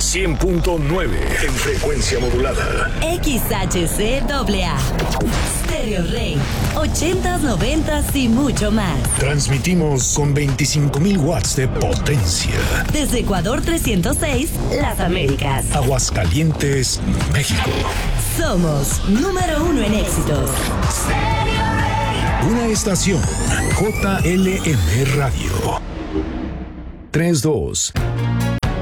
100.9 en frecuencia modulada. XHCAA. Stereo Rey. 80s, 90s y mucho más. Transmitimos con 25,000 watts de potencia. Desde Ecuador 306, Las Américas. Aguascalientes, México. Somos número 1 en éxitos. Una estación JLM Radio. 32.